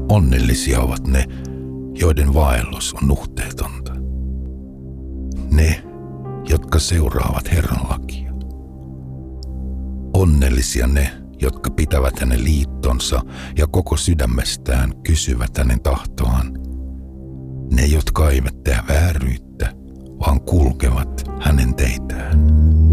Onnellisia ovat ne, joiden vaellus on nuhteetonta. Ne, jotka seuraavat Herran lakia. Onnellisia ne, jotka pitävät hänen liittonsa ja koko sydämestään kysyvät hänen tahtoaan. Ne, jotka eivät tee vääryyttä, vaan kulkevat hänen teitään.